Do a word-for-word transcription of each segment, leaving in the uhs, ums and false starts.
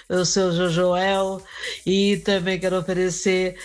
o seu Jojoel, e também quero oferecer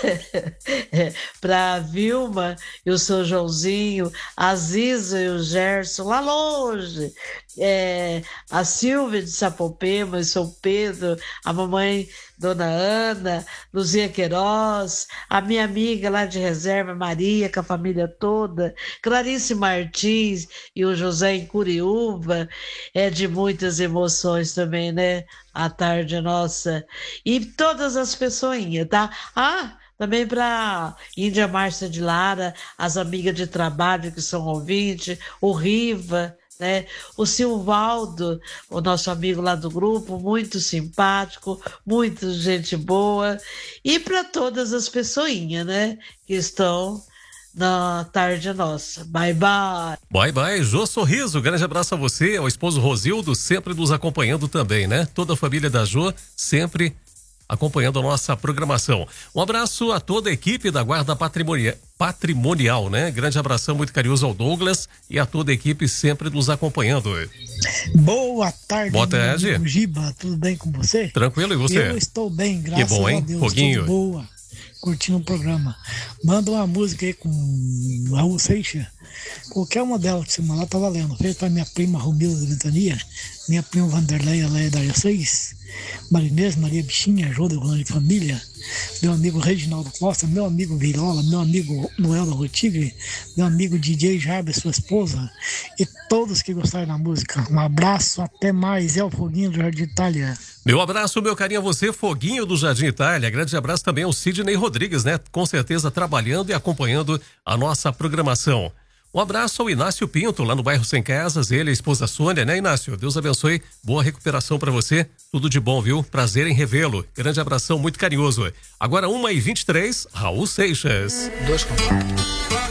para a Vilma e o seu Joãozinho, a Ziza e o Gerson, lá longe, é, a Silvia de Sapopema e São Pedro, a mamãe Dona Ana, Luzia Queiroz, a minha amiga lá de reserva, Maria, com a família toda, Clarice Martins e o José em Curiúva, é de muitas emoções também, né? A tarde nossa. E todas as pessoinhas, tá? Ah, também para Índia Márcia de Lara, as amigas de trabalho que são ouvintes, o Riva, né? O Silvaldo, o nosso amigo lá do grupo, muito simpático, muito gente boa, e para todas as pessoinhas, né? Que estão na tarde nossa. Bye, bye. Bye, bye. Jô Sorriso, grande abraço a você, ao esposo Rosildo, sempre nos acompanhando também, né? Toda a família da Jô, sempre acompanhando a nossa programação. Um abraço a toda a equipe da Guarda Patrimonia- Patrimonial, né? Grande abração muito carinhoso ao Douglas e a toda a equipe sempre nos acompanhando. Boa tarde, Boa tarde. meu amigo Giba, tudo bem com você? Tranquilo, e você? Eu estou bem, graças que bom, hein? a Deus, Foguinho. tudo boa, curtindo o programa. Manda uma música aí com Raul Seixas, qualquer uma delas que você mandar tá valendo. Fez pra minha prima Romilda da Ventania, minha prima Vanderleia lá da área seis, Marinês, Maria Bichinha, Jô da Grande Família, meu amigo Reginaldo Costa, meu amigo Virola, meu amigo Noel da Rotigre, meu amigo D J Jarbas, sua esposa, e todos que gostaram da música. Um abraço, até mais. É o Foguinho do Jardim Itália. Meu abraço, meu carinho a você, Foguinho do Jardim Itália. Grande abraço também ao Sidney Rodrigues, né? Com certeza trabalhando e acompanhando a nossa programação. Um abraço ao Inácio Pinto, lá no bairro Sem Casas, ele e a esposa Sônia, né, Inácio? Deus abençoe, boa recuperação pra você, tudo de bom, viu? Prazer em revê-lo, grande abração muito carinhoso. Agora uma e vinte e três, Raul Seixas. Dois compactos.